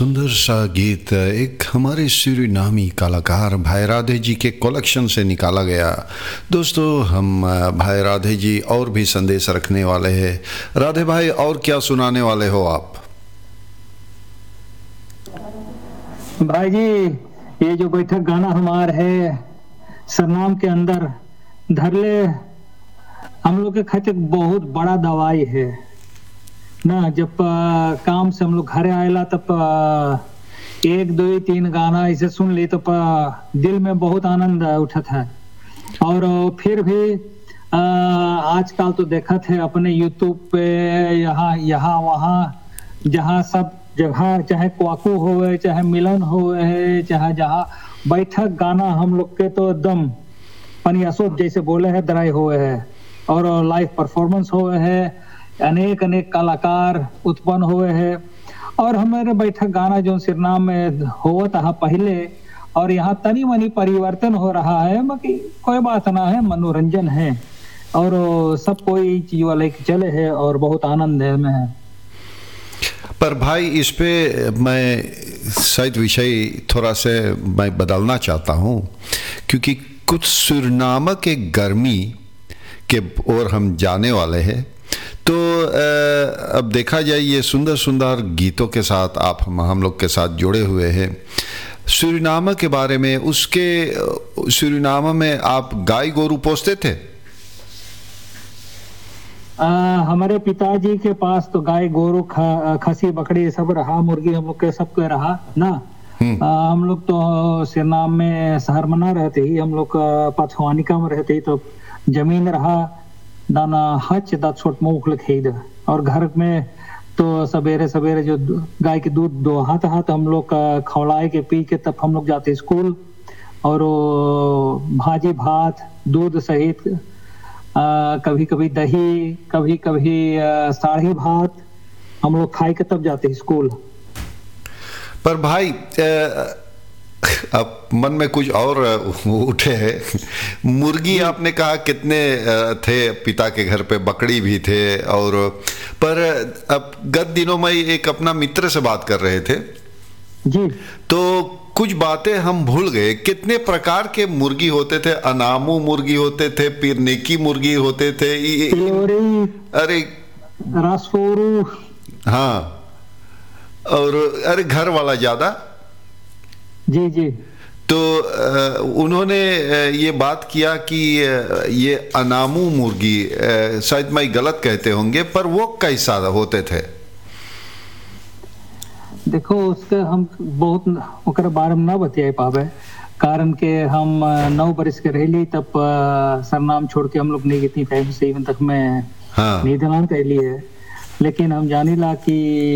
सुंदर सा गीत एक हमारे सूरीनामी कलाकार भाई राधे जी के कलेक्शन से निकाला गया। दोस्तों, हम भाई राधे जी और भी संदेश रखने वाले हैं। राधे भाई, और क्या सुनाने वाले हो आप? भाई जी, ये जो बैठक गाना हमार है सरनाम के अंदर धरले हम लोग के खातिर बहुत बड़ा दवाई है ना। जब काम से हम लोग घरे आएला तब एक दो तीन गाना ऐसे सुन ली तो दिल में बहुत आनंद उठत है। और फिर भी आजकल तो देखत है अपने यूट्यूब पे यहाँ यहाँ वहाँ जहाँ सब जगह, चाहे क्वाकू होवे चाहे मिलन होवे है चाहे जहाँ बैठक गाना हम लोग के तो एकदम पनियासोप जैसे बोले है दराई हुए है। और लाइव परफॉर्मेंस हुए है, अनेक अनेक कलाकार उत्पन्न हुए हैं। और हमारे बैठक गाना जो सिरनाम में हुआ था पहले, और यहाँ तनी मनी परिवर्तन हो रहा है, बाकी कोई बात ना है, मनोरंजन है और सब कोई चीज वाले चले है और बहुत आनंद है में है। पर भाई, इस पे मैं शायद विषय थोड़ा से मैं बदलना चाहता हूँ, क्योंकि कुछ सुरनामा के गर्मी के ओर हम जाने वाले हैं। तो अब देखा जाए, ये सुंदर सुंदर गीतों के साथ आप हम लोग के साथ जुड़े हुए हैं। सूरीनामा के बारे में, उसके सूरीनामा में आप गाय गोरू पोसते थे? हमारे पिताजी के पास तो गाय गोरू खसी बकरी सब रहा, मुर्गी हम लोग के सबके रहा ना। हम लोग तो सिरनाम में शहर में ना रहते ही, हम लोग पछवानिका में रहते ही, तो जमीन रहा दाना हच दा छोट मूख खेद। और घर में तो सवेरे सवेरे जो गाय के दूध दोहात था तो हम लोग खवलाए के पी के तब हम लोग जाते स्कूल। और भाजी भात दूध सहित कभी कभी दही, कभी कभी साढ़ी भात हम लोग खाए के तब जाते स्कूल। पर भाई, अब मन में कुछ और उठे है। मुर्गी आपने कहा कितने थे पिता के घर पे, बकरी भी थे। और पर अब गत दिनों में एक अपना मित्र से बात कर रहे थे जी, तो कुछ बातें हम भूल गए। कितने प्रकार के मुर्गी होते थे? अनामू मुर्गी होते थे, पिरनिकी मुर्गी होते थे, अरे रासफोरू, हाँ, और अरे घर वाला ज्यादा। जी जी, तो उन्होंने ये बात किया कि ये अनामू मुर्गी, शायद मैं गलत कहते होंगे, पर वो कैसा होते थे? देखो, उसके हम बहुत ओकर बारे में ना बतिया पावे, कारण के हम 9 बरस के रहली तब सरनाम छोड़ के हम लोग नहीं इतनी टाइम से इवन तक मैं नीदलान कहली है। लेकिन हम जानी ला कि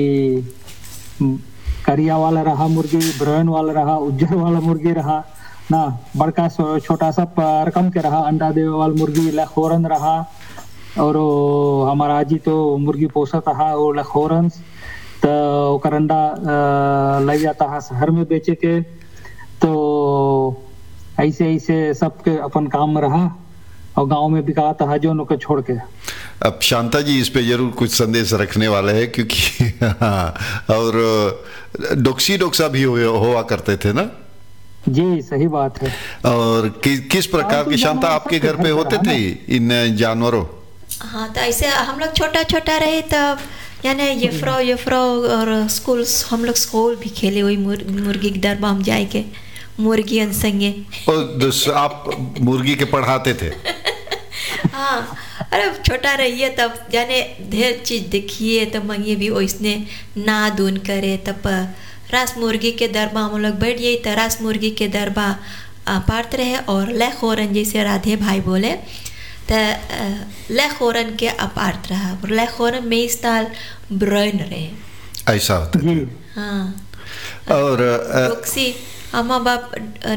करिया वाला रहा मुर्गी, ब्राउन वाला रहा, उज्जर वाला मुर्गी रहा ना, बड़का छोटा सा रकम के रहा, अंडा देवे वाला मुर्गी लखोरन रहा। और हमारा आजी तो मुर्गी पोसा था वो लखोरन, तो ओकर अंडा लग जाता है शहर में बेचे के। तो ऐसे ऐसे सबके अपन काम में रहा और गांव में बिकाता है जो उनको छोड़ के। अब शांता जी इस पे जरूर कुछ संदेश रखने वाले हैं, क्योंकि और डोक्सा भी हुआ करते थे ना? जी, सही बात है। और किस प्रकार के शांता आपके घर पे होते थे इन जानवरों? हाँ, तो ऐसे हम लोग छोटा छोटा रहे तब, यानी ये फ्रो और स्कूल, हम लोग स्कूल भी खेले वही मुर्गी के दरबा हम जाए के मुर्गी संगे। आप मुर्गी के पढ़ाते थे? हाँ, अरे छोटा रहिए तब जाने ढेर चीज देखिए, तो मंगे भी वैसने ना दून करे। तब रास मुर्गी के दरबा हम लोग बैठ गई, तो रास मुर्गी के दरबा पार्ट रहे। और लखोरन जैसे राधे भाई बोले, तो लखोरन के अपार्ट रहा, लखोरन में इस ताल ब्राउन रहे, ऐसा होता है। हाँ, और अम्मा बाप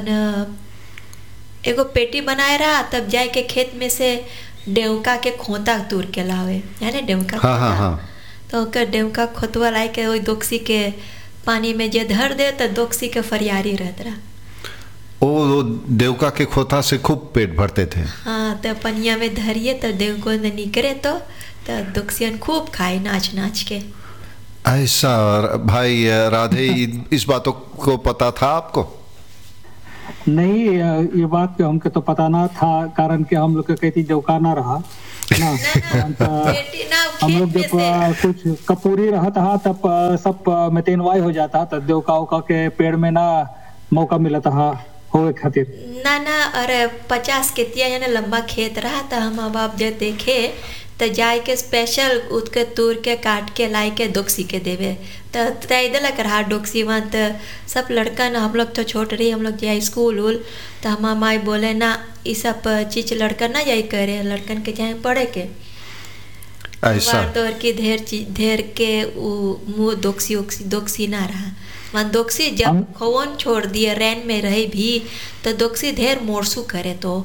एगो पेटी बनाए रहा, तब जाए के खेत में से डेवका के खोता तोड़ के लावे, यानी डेवका। हाँ। तो डेवका खोतवा लाई के वही दोक्सी के पानी में जे धर दे तो दोक्सी के फरियारी रहता रहा। वो देवका के खोता से खूब पेट भरते थे। हाँ, तो पनिया में धरिए तो देवको ने निकले तो दोक्सियन खूब खाए नाच नाच के। ऐसा भाई राधे, इस बातों को पता था आपको? नहीं, ये बात पे हमको तो पता ना था, कारण कि हम लोग के कहती देवका ना रहा ना। हम लोग जब कुछ कपूरी रहा था तब सब मेतेनवाई हो जाता, तब देवका के पेड़ में ना मौका मिला था होए खातिर ना। अरे 50 के तिया लंबा खेत रहा था, हम बाप जब देखे तो जाए के स्पेशल उसके तोड़ के काट के लाई के डोक्सी के देवे, तो तैदलक रहा डोक्सी वहाँ। तो सब लड़कन, हम लोग तो छोट रही, हम लोग जाए स्कूल उल, तो हमार माई बोले ना ये सब चीज लड़कन ना जाए करे, लड़कन के जाए पढ़े के। ऐसा तोड़ के धेर के मुँह दोक्सी ना रहा वहाँ। दोक्सी जब खोवन छोड़ दिए रैन में रहे भी, तो दोक्सी धेर मोरसू करे तो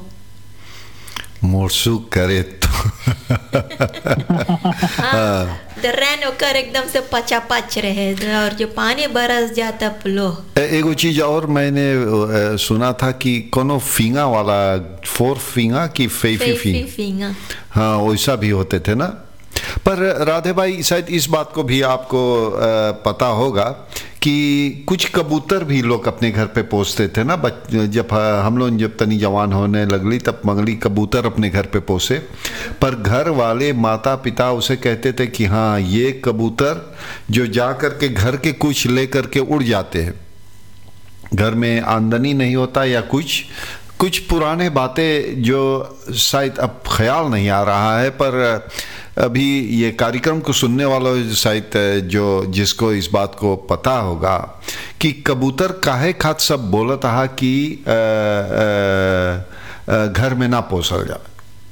हाँ, रैन ओकर एकदम से पच रहे, और जो पानी बरस जाता लो। एगो चीज और मैंने सुना था कि कोनो फिंगा वाला 4 फिंगा की फिंगा, हाँ वैसा भी होते थे ना। पर राधे भाई शायद इस बात को भी आपको पता होगा कि कुछ कबूतर भी लोग अपने घर पे पोसते थे ना। जब हम लोग जब तनी जवान होने लगली तब मंगली कबूतर अपने घर पे पोसे, पर घर वाले माता पिता उसे कहते थे कि हाँ ये कबूतर जो जा कर के घर के कुछ ले कर के उड़ जाते हैं, घर में आमदनी नहीं होता या कुछ पुराने बातें जो शायद अब ख्याल नहीं आ रहा है, पर अभी ये कार्यक्रम को सुनने वालों शायद जो जिसको इस बात को पता होगा कि कबूतर काहे खात सब बोला था कि घर में ना पोसल जाए।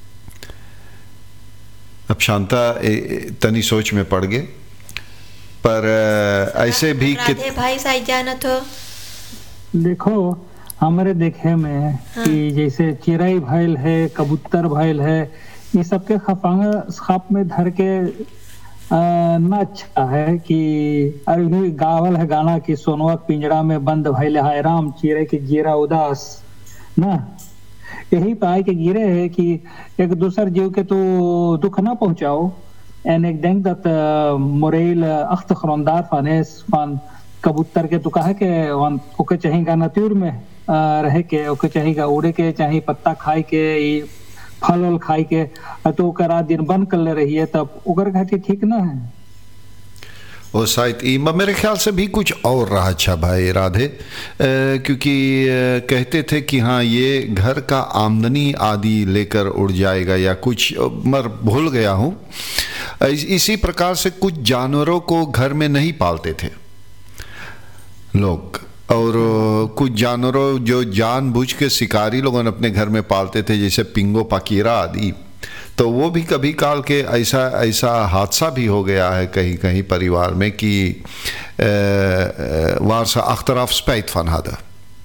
अब शांता तनी सोच में पड़ गए, पर ऐसे भी भाई साई जाना तो देखो हमारे देखे में हाँ। कि जैसे चिड़ै भैल है, कबूतर भैल है, ये सबके खाप में धर के ना अच्छा है कि अभी गावल है गाना कि सोनवा पिंजड़ा में बंद भैले हाय राम, चिड़ै की जीरा उदास ना। यही पाए के गिरे है कि एक दूसर जीव के तो दुख ना पहुंचाओ। एन एक denk dat moreel achtergronddaar van is van कबूतर के तो कहा के ओके चाहेगा नतूर में रह के, ओके चाहेगा उड़े के, चाहे पत्ता खाए के, फल खाए के, तो ओकरा दिन बंद कर ले रही है, तब ओकर खातिर ठीक ना है। और शायद मेरे ख्याल से भी कुछ और रहा अच्छा भाई राधे, क्योंकि कहते थे कि हाँ ये घर का आमदनी आदि लेकर उड़ जाएगा या कुछ, मैं भूल गया हूँ। इसी प्रकार से कुछ जानवरों को घर में नहीं पालते थे लोग, और कुछ जानवरों जो जानबूझ के शिकारी लोगों ने अपने घर में पालते थे, जैसे पिंगो पकीरा आदि, तो वो भी कभी काल के ऐसा हादसा भी हो गया है कहीं कहीं परिवार में कि वारसा अख्तराफ स्पैत फन हादा।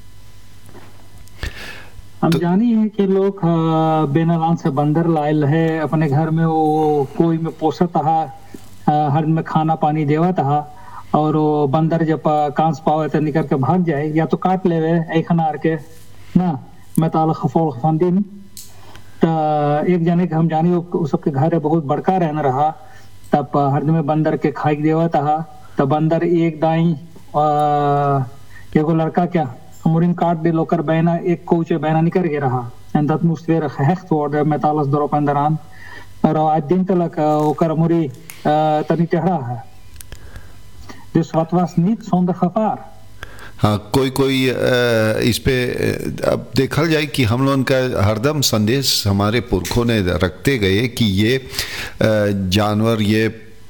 हम जानी है कि लोग बेनालान से बंदर लायल है अपने घर में, वो कोई में पोसत हा, हर में खाना पानी देवत हा, और वो बंदर जब कांस पावे तो निकल के भाग जाए या तो काट लेवे एक हनार के ना, मैं ताला खफोल खफांदीन। तो एक जने के हम जानी वो सबके घर बहुत बड़का रहना रहा, तब हर में बंदर के खाई देवा था, तब बंदर एक दाई एगो लड़का क्या मुरिन काट दे लोकर बहना एक कोचे बहना निकल गया रहा, en dat moest weer gehecht worden met alles erop en eraan, maar uiteindelijk oker मुरी तनी टेढ़ा है, dus wat was niet zonder gevaar। हाँ, कोई इस पे अब देखा जाए कि हम लोगों का हरदम संदेश हमारे पुरखों ने रखते गए कि ये जानवर ये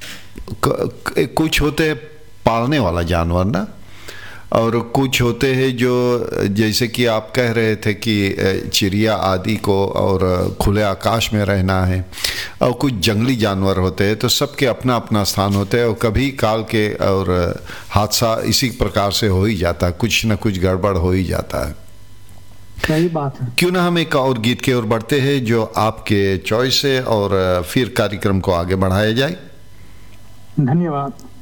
कुछ होते पालने वाला जानवर ना, और कुछ होते हैं जो जैसे कि आप कह रहे थे कि चिड़िया आदि को और खुले आकाश में रहना है, और कुछ जंगली जानवर होते हैं, तो सबके अपना अपना स्थान होते हैं, और कभी काल के और हादसा इसी प्रकार से हो ही जाता है, कुछ न कुछ गड़बड़ हो ही जाता है। सही बात है। क्यों ना हम एक और गीत की ओर बढ़ते हैं जो आपके चॉइस है, और फिर कार्यक्रम को आगे बढ़ाया जाए। धन्यवाद।